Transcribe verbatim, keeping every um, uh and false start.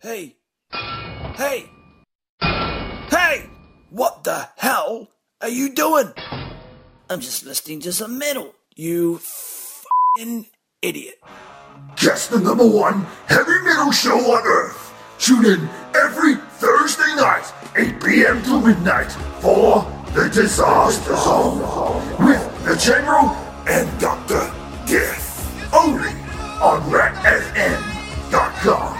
Hey! Hey! Hey! What the hell are you doing? I'm just listening to some metal, you f***ing idiot. Just the number one heavy metal show on Earth. Tune in every Thursday night, eight p.m. to midnight, for The Disaster Zone with the General and Doctor Death. Only on rat f m dot com.